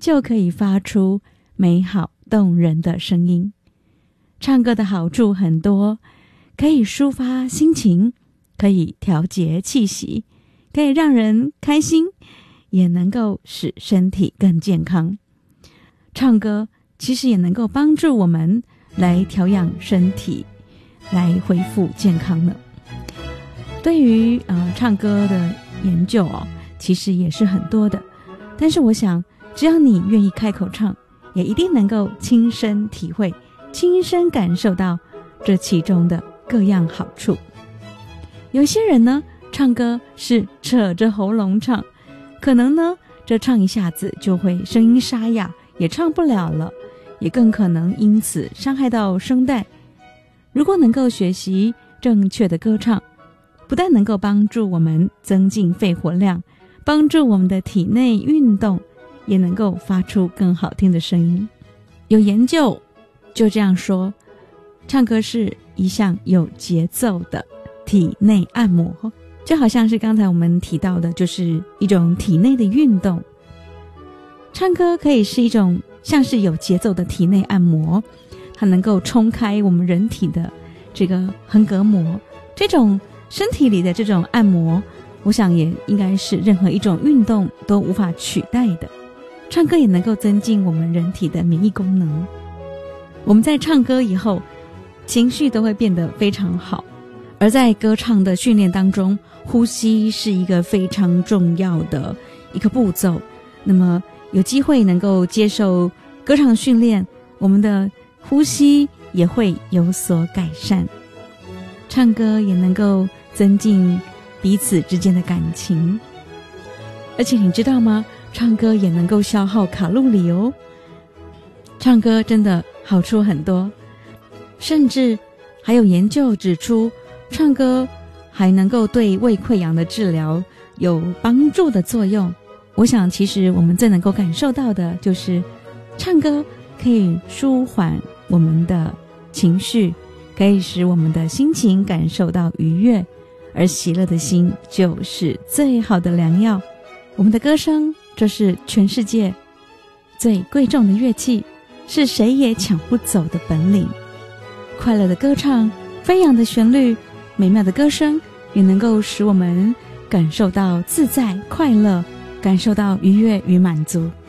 就可以发出美好动人的声音。唱歌的好处很多，可以抒发心情，可以调节气息，可以让人开心，也能够使身体更健康。唱歌其实也能够帮助我们来调养身体，来恢复健康呢。对于唱歌的研究其实也是很多的，但是我想只要你愿意开口唱，也一定能够亲身体会，亲身感受到这其中的各样好处。有些人呢，唱歌是扯着喉咙唱，可能呢这唱一下子就会声音沙哑，也唱不了了，也更可能因此伤害到声带。如果能够学习正确的歌唱，不但能够帮助我们增进肺活量，帮助我们的体内运动，也能够发出更好听的声音。有研究就这样说，唱歌是一项有节奏的体内按摩，就好像是刚才我们提到的，就是一种体内的运动。唱歌可以是一种像是有节奏的体内按摩，它能够冲开我们人体的这个横膈膜，这种身体里的这种按摩，我想也应该是任何一种运动都无法取代的。唱歌也能够增进我们人体的免疫功能，我们在唱歌以后情绪都会变得非常好。而在歌唱的训练当中，呼吸是一个非常重要的一个步骤。那么有机会能够接受歌唱训练，我们的呼吸也会有所改善。唱歌也能够增进彼此之间的感情，而且你知道吗？唱歌也能够消耗卡路里哦。唱歌真的好处很多，甚至还有研究指出，唱歌还能够对胃溃疡的治疗有帮助的作用。我想其实我们最能够感受到的就是唱歌可以舒缓我们的情绪，可以使我们的心情感受到愉悦，而喜乐的心就是最好的良药。我们的歌声，这是全世界最贵重的乐器，是谁也抢不走的本领。快乐的歌唱，飞扬的旋律，美妙的歌声，也能够使我们感受到自在快乐，感受到愉悦与满足。